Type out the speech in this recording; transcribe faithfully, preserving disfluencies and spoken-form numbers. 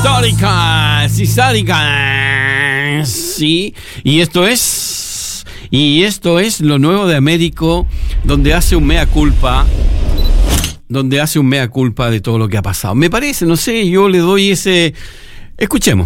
Históricas, históricas. Sí, y esto es. Y esto es lo nuevo de Américo, donde hace un mea culpa. Donde hace un mea culpa de todo lo que ha pasado. Me parece, no sé, yo le doy ese. Escuchemos.